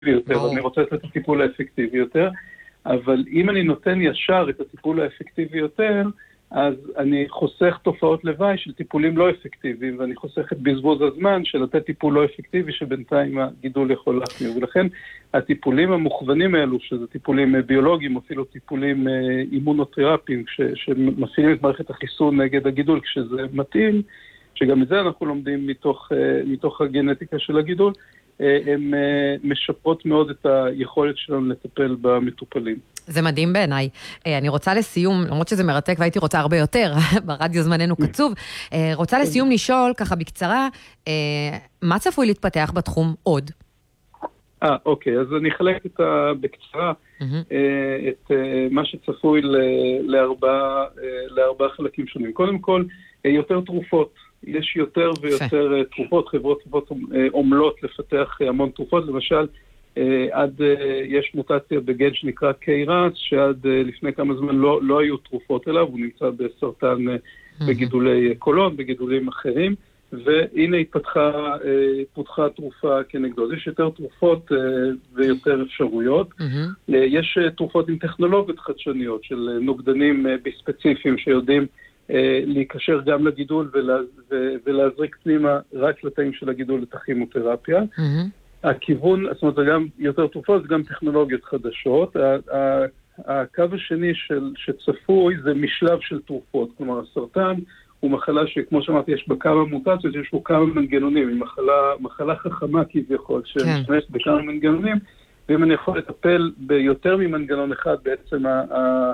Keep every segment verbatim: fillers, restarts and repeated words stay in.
יותר, אני רוצה לתת את הטיפול האפקטיבי יותר, אבל אם אני נותן ישר את הטיפול האפקטיבי יותר, אז אני חוסך תופעות לוואי של טיפולים לא אפקטיביים, ואני חוסך את בזבוז הזמן של לתת טיפול לא אפקטיבי שבינתיים הגידול יכול להחמיר. ולכן הטיפולים המוכוונים האלו, שזה טיפולים ביולוגיים, אפילו טיפולים אימונותרפיים, שמפעילים את מערכת החיסון נגד הגידול כשזה מתאים, שגם את זה אנחנו לומדים מתוך, מתוך הגנטיקה של הגידול, הן משפרות מאוד את היכולת שלנו לטפל במטופלים. זה מדהים בעיניי. אני רוצה לסיום, למרות שזה מרתק והייתי רוצה הרבה יותר, ברדיו זמננו קצוב, רוצה לסיום לשאול ככה בקצרה, מה צפוי להתפתח בתחום עוד? אה, אוקיי, אז אני אחלק את ה... בקצרה את מה שצפוי לארבעה לארבעה חלקים שונים. קודם כל, יותר תרופות. יש יותר ויותר תרופות, חברות תרופות עומלות לפתח המון תרופות, למשל, עד יש מוטציה בגן שנקרא קיירס, שעד לפני כמה זמן לא, לא היו תרופות אליו, הוא נמצא בסרטן בגידולי קולון, בגידולים אחרים, והנה התפתחה, פותחה תרופה כנגדו. אז יש יותר תרופות ויותר אפשרויות. יש תרופות עם טכנולוגיות חדשניות של נוגדנים בספציפיים שיודעים להיקשר גם לגידול ולהזריק פנימה רק לתאים של הגידול את הכימותרפיה. הכיוון, זאת אומרת, זה גם יותר תרופות, זה גם טכנולוגיות חדשות. הקו השני של, שצפוי זה משלב של תרופות. כלומר, הסרטן הוא מחלה שכמו שאמרתי, יש בה כמה מוטציות, יש בו כמה מנגנונים. היא מחלה, מחלה חכמה כביכול, שמשתמשת בכמה מנגנונים, ואם אני יכול לטפל ביותר ממנגנון אחד, בעצם ה...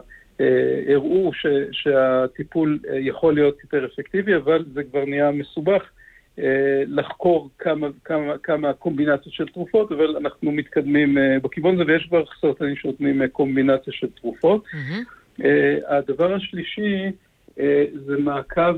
הראו ש, שהטיפול יכול להיות יותר אפקטיבי, אבל זה כבר נהיה מסובך לחקור כמה, כמה, כמה קומבינציות של תרופות, אבל אנחנו מתקדמים בכיוון הזה, ויש כבר סרטנים שנותנים קומבינציה של תרופות. Mm-hmm. הדבר השלישי זה מעקב,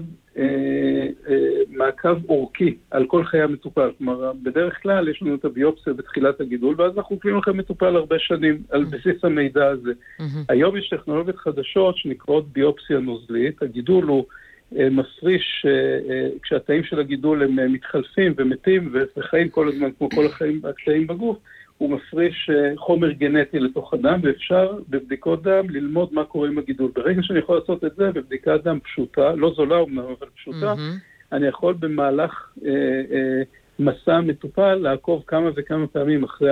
מעקב אורכי על כל חיי המטופל. כלומר, בדרך כלל יש לנו את הביופסיה בתחילת הגידול, ואז אנחנו עוקבים לכם מטופל הרבה שנים על בסיס המידע הזה. היום יש טכנולוגיות חדשות שנקראות ביופסיה נוזלית. הגידול הוא מפריש, כשהתאים של הגידול הם מתחלפים ומתים וחיים כל הזמן, כמו כל החיים הקטעים בגוף, הוא מפריש חומר גנטי לתוך הדם, ואפשר בבדיקות דם ללמוד מה קורה עם הגידול. ברגע שאני יכול לעשות את זה בבדיקת דם פשוטה, לא זולה אומנם, אבל פשוטה, mm-hmm. אני יכול במהלך אה, אה, מסע מטופל לעקוב כמה וכמה פעמים אחרי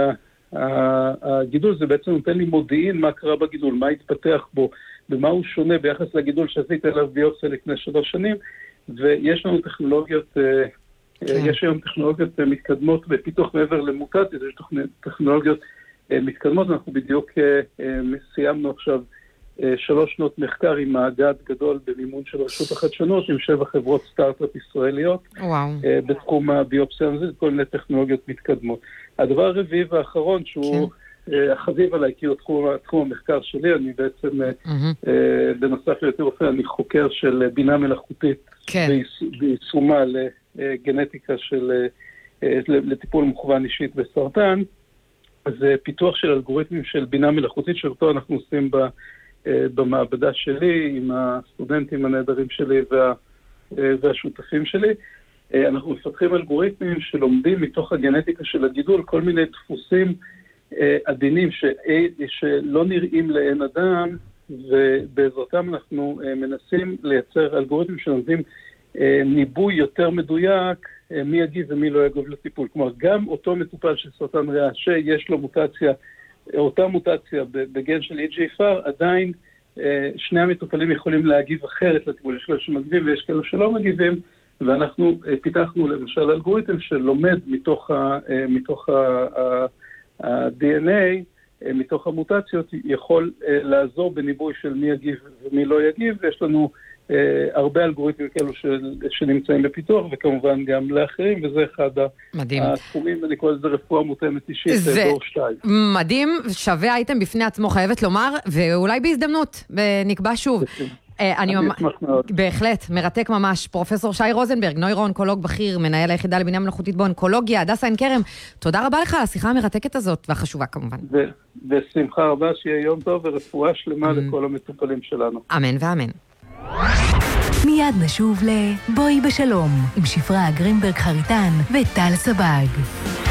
הגידול. זה בעצם נותן לי מודיעין מה קרה בגידול, מה התפתח בו, במה הוא שונה ביחס לגידול שעשיתי עליו ביופסיה לפני שלוש שנים, ויש לנו טכנולוגיות... אה, כן. יש היום טכנולוגיות מתקדמות בפיתוח מעבר למוטציות, יש טכנולוגיות מתקדמות, אנחנו בדיוק סיימנו עכשיו שלוש שנות מחקר עם מאגד גדול במימון של רשות החדשנות, עם שבע חברות סטארט-אפ ישראליות, וואו. בתחום הביופסיה, זה כל מיני טכנולוגיות מתקדמות. הדבר הרביעי והאחרון, שהוא כן. החביב עליי, כי הוא תחום, תחום המחקר שלי, אני בעצם, mm-hmm. בנוסף ליותר רופא, אני חוקר של בינה מלאכותית, כן. ביישומה ל... גנטיקה של לטיפול מוכוון אישית בסרטן. זה פיתוח של אלגוריתמים של בינה מלאכותית, שאותו אנחנו עושים במעבדה שלי, עם הסטודנטים הנהדרים שלי וה, והשותפים שלי. אנחנו מפתחים אלגוריתמים שלומדים מתוך הגנטיקה של הגידול כל מיני דפוסים עדינים ש, שלא נראים לעין אדם, ובעזרתם אנחנו מנסים לייצר אלגוריתמים שלומדים ניבוי יותר מדויק, מי יגיב ומי לא יגיב לטיפול. כלומר, גם אותו מטופל של סרטן ריאה, שיש לו מוטציה, אותה מוטציה בגן של אי ג'י אף אר, עדיין שני המטופלים יכולים להגיב אחרת לטיפול. יש כאלה שמגיבים ויש כאלה שלא מגיבים, ואנחנו פיתחנו למשל אלגוריתם שלומד מתוך ה-די אן איי, מתוך המוטציות, יכול לעזור בניבוי של מי יגיב ומי לא יגיב, ויש לנו Uh, הרבה אלגוריתמים כאלו של, שנמצאים בפיתוח, וכמובן גם לאחרים, וזה אחד התחומים, אני קורא לזה רפואה מותאמת אישית, דור שתיים. מדהים, שווה הייתם בפני עצמו, חייבת לומר, ואולי בהזדמנות, נקבע שוב. אני בהחלט, מרתק ממש. פרופסור שי רוזנברג, נוירו-אונקולוג בכיר, מנהל היחידה לבינה מלאכותית באונקולוגיה, הדסה עין כרם, תודה רבה לך על השיחה המרתקת הזאת, והחשובה כמובן. ושמחה רבה שיהיה יום טוב ורפואה שלמה לכל המטופלים שלנו. אמן ואמן. מיד נשוב לבואי בשלום עם שפרה גרינברג חריטן וטל סבג.